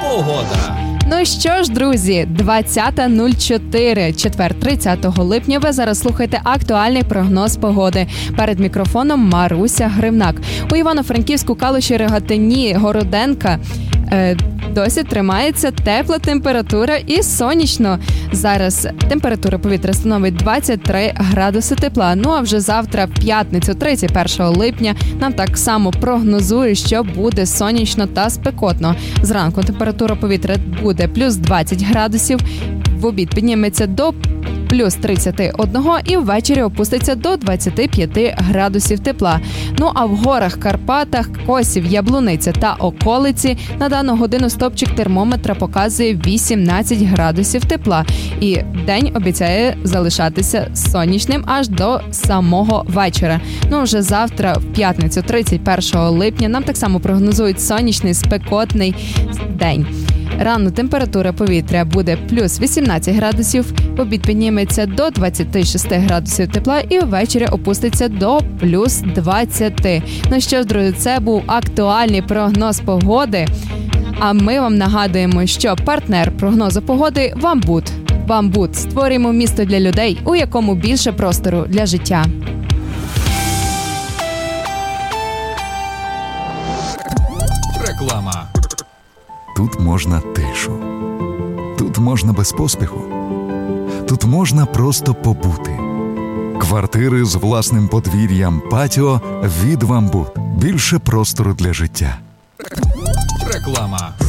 Погода. Ну що ж, друзі, 20.04, четвер, 30 липня. Ви зараз слухаєте актуальний прогноз погоди. Перед мікрофоном Маруся Гривнак. У Івано-Франківську, Калуші, Рогатині, Городенка досі тримається тепла температура і сонячно. Зараз температура повітря становить 23 градуси тепла. Ну а вже завтра, в п'ятницю, 31 липня, нам так само прогнозують, що буде сонячно та спекотно. Зранку температура повітря буде плюс 20 градусів, в обід підніметься до плюс 31 і ввечері опуститься до 25 градусів тепла. Ну а в горах, Карпатах, Косів, Яблуниця та околиці на дану годину стопчик термометра показує 18 градусів тепла. І день обіцяє залишатися сонячним аж до самого вечора. Ну вже завтра, в п'ятницю, 31 липня, нам так само прогнозують сонячний, спекотний день. Рано температура повітря буде плюс 18 градусів, в обід підніметься до 26 градусів тепла і ввечері опуститься до плюс 20. Ну що ж, друзі, це був актуальний прогноз погоди. А ми вам нагадуємо, що партнер прогнозу погоди – Вамбут. Вамбут. Створюємо місто для людей, у якому більше простору для життя. Реклама. Тут можна тишу. Тут можна без поспіху. Тут можна просто побути. Квартири з власним подвір'ям, патіо від Вамбут. Більше простору для життя. Реклама.